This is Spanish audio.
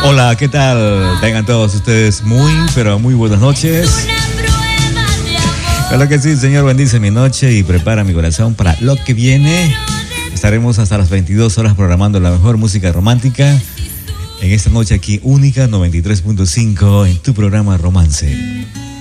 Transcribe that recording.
Hola, ¿qué tal? Tengan todos ustedes pero muy buenas noches. Claro que sí, Señor, bendice mi noche y prepara mi corazón para lo que viene. Estaremos hasta las 22 horas programando la mejor música romántica en esta noche aquí única, 93.5 en tu programa Romance.